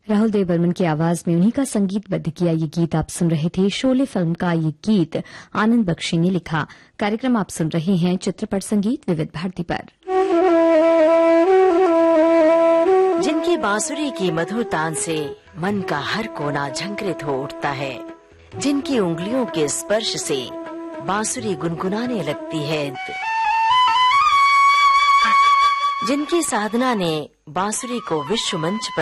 राहुल देव बर्मन की आवाज में उन्हीं का संगीतबद्ध किया ये गीत आप सुन रहे थे। शोले फिल्म का ये गीत आनंद बख्शी ने लिखा। कार्यक्रम आप सुन रहे हैं चित्रपट संगीत विविध भारती पर। जिनकी बांसुरी की मधुर तान से मन का हर कोना झंकृत हो उठता है, जिनकी उंगलियों के स्पर्श से बांसुरी गुनगुनाने लगती है, जिनकी साधना ने बांसुरी को विश्व मंच पर